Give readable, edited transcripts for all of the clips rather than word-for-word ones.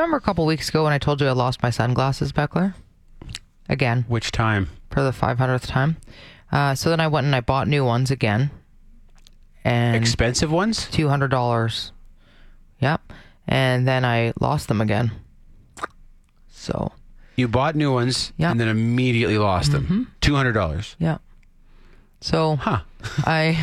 you remember a couple weeks ago when I told you I lost my sunglasses, Beckler? Again. Which time? For the 500th time. So then I went and I bought new ones again. And expensive ones? $200. Yep. And then I lost them again. So. You bought new ones and then immediately lost them. $200. Yeah. So I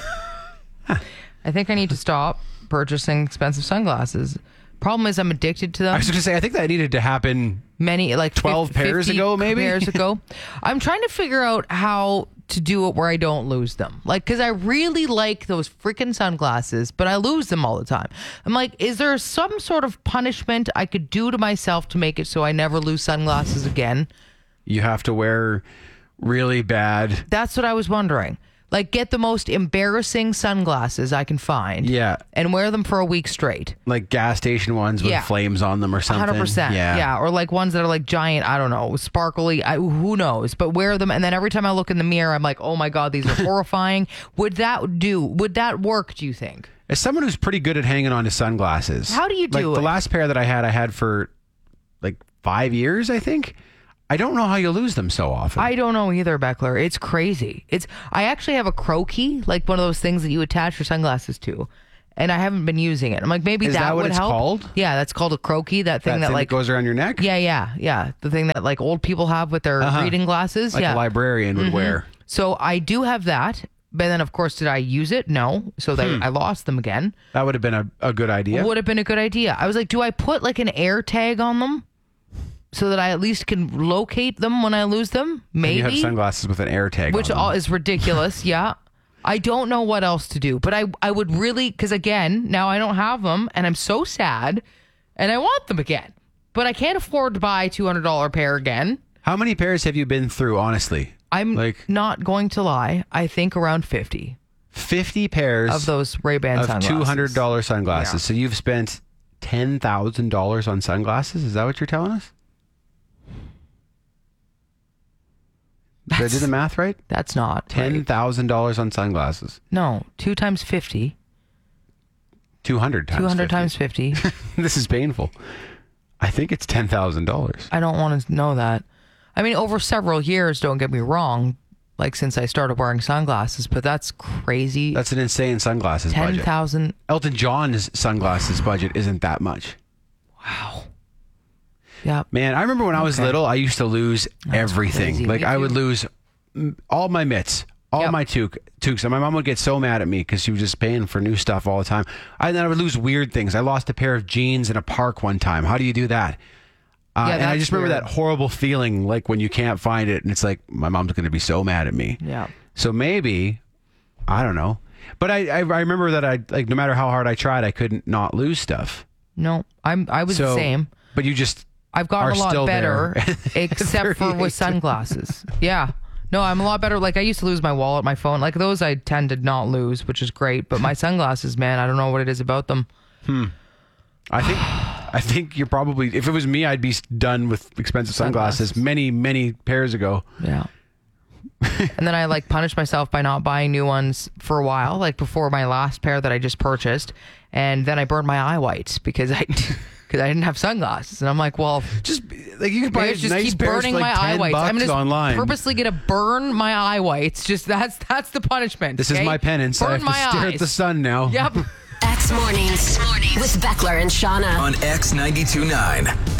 think I need to stop purchasing expensive sunglasses. Problem is I'm addicted to them. I was going to say, I think that needed to happen like 12 pairs ago, maybe? Pairs ago. I'm trying to figure out how to do it where I don't lose them. Like, because I really like those freaking sunglasses, but I lose them all the time. I'm like, is there some sort of punishment I could do to myself to make it so I never lose sunglasses again? You have to wear really bad. That's what I was wondering. Like, get the most embarrassing sunglasses I can find. Yeah. And wear them for a week straight. Like gas station ones with flames on them or something. 100%. Yeah. Or like ones that are like giant, I don't know, sparkly. Who knows? But wear them. And then every time I look in the mirror, I'm like, oh my God, these are horrifying. Would that work, do you think? As someone who's pretty good at hanging on to sunglasses. How do you do it? The last pair that I had for like 5 years, I think. I don't know how you lose them so often. I don't know either, Beckler. It's crazy. I actually have a Crow key, like one of those things that you attach your sunglasses to, and I haven't been using it. I'm like, maybe that would help. Is that what it's called? Yeah, that's called a Crow key. That thing that like goes around your neck. Yeah. The thing that like old people have with their reading glasses. Like a librarian would wear. So I do have that. But then, of course, did I use it? No. So I lost them again. That would have been a good idea. Would have been a good idea. I was like, do I put like an air tag on them? So that I at least can locate them when I lose them? Maybe. And you have sunglasses with an air tag which on them. Is ridiculous, yeah. I don't know what else to do. But I would really, because again, now I don't have them, and I'm so sad, and I want them again. But I can't afford to buy a $200 pair again. How many pairs have you been through, honestly? I'm not going to lie. I think around 50. 50 pairs of those Ray-Ban sunglasses. $200 sunglasses. Yeah. So you've spent $10,000 on sunglasses? Is that what you're telling us? Did I do the math right? That's not $10,000 on sunglasses. No, 2 times 50. 200 times 200 50. times 50. This is painful. I think it's $10,000. I don't want to know that. I mean, over several years, don't get me wrong, like since I started wearing sunglasses, but that's crazy. That's an insane sunglasses budget. 10,000. Elton John's sunglasses budget isn't that much. Wow. Yeah. Man, I remember when I was little, I used to lose everything. Crazy. Like I would lose all my mitts, all my toques. And my mom would get so mad at me because she was just paying for new stuff all the time. And then I would lose weird things. I lost a pair of jeans in a park one time. How do you do that? And I just remember that horrible feeling, like when you can't find it and it's like, my mom's going to be so mad at me. Yeah. So maybe, I don't know. But I remember that no matter how hard I tried, I couldn't not lose stuff. No, I was the same. But you just I've gotten a lot better, except for with sunglasses. Yeah. No, I'm a lot better. Like I used to lose my wallet, my phone. Like those I tend to not lose, which is great. But my sunglasses, man, I don't know what it is about them. I think you're probably, if it was me, I'd be done with expensive sunglasses many pairs ago. Yeah. And then I like punished myself by not buying new ones for a while, like before my last pair that I just purchased. And then I burned my eye whites because I didn't have sunglasses. And I'm like, well, just like you could buy just nice keep pairs burning for like my eye $10 whites. I'm just online. purposely gonna burn my eye whites. Just that's the punishment. This is my penance. Burn I have my to stare eyes. at the sun now. Yep. X Mornings with Beckler and Shauna on X92.9.